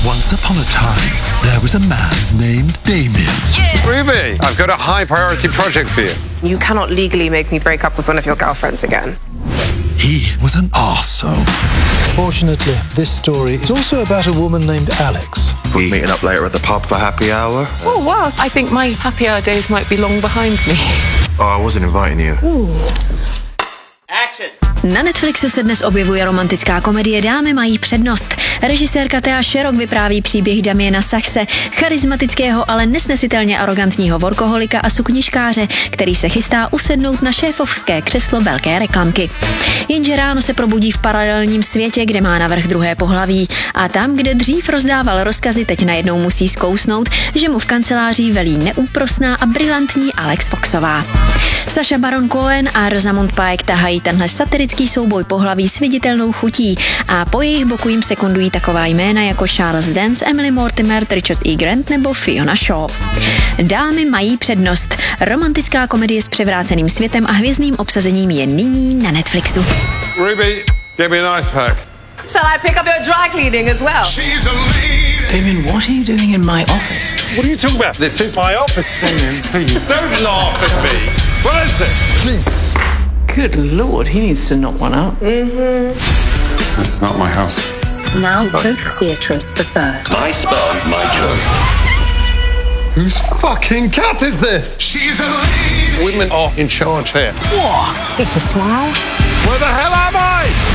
Once upon a time, there was a man named Damien. Yeah. Ruby, I've got a high priority project for you. You cannot legally make me break up with one of your girlfriends again. He was an arsehole. Fortunately, this story is also about a woman named Alex. We're meeting up later at the pub for happy hour. Oh, wow. I think my happy hour days might be long behind me. Oh, I wasn't inviting you. Action. Na Netflixu se dnes objevuje romantická komedie Dámy mají přednost. Režisérka Thea Sharrock vypráví příběh Damiena Saxe, charismatického, ale nesnesitelně arrogantního workoholika a sukniškáře, který se chystá usednout na šéfovské křeslo velké reklamky. Jenže ráno se probudí v paralelním světě, kde má navrch druhé pohlaví, a tam, kde dřív rozdával rozkazy, teď najednou musí zkousnout, že mu v kanceláři velí neúprosná a brilantní Alex Foxová. Sacha Baron Cohen a Rosamund Pike tahají tenhle satirický souboj pohlaví s viditelnou chutí a po jejich boku jim sekundují taková jména jako Charles Dance, Emily Mortimer, Richard E. Grant nebo Fiona Shaw. Dámy mají přednost. Romantická komedie s převráceným světem a hvězdným obsazením je nyní na Netflixu. Ruby, get me an ice pack. Shall I pick up your dry cleaning as well? She's a lady. Damien, what are you doing in my office? What are you talking about? This is my office. Damien, please. Don't laugh at me. What is this? Jesus. Good Lord, he needs to knock one out. This is not my house. Now Pope Beatrice III. My sperm, my choice. Whose fucking cat is this? She's a lady. Women are in charge here. It's a smile. Where the hell am I?